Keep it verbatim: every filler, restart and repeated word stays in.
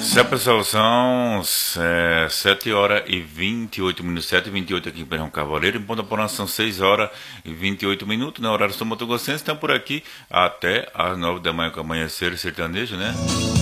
Se pessoal, são é, sete horas e vinte e oito minutos, sete e vinte e oito aqui em Perrão Cavaleiro, em Ponta Porã são seis horas e vinte e oito minutos, no horário São Matogossense, estão por aqui até às nove da manhã com amanhecer sertanejo, né?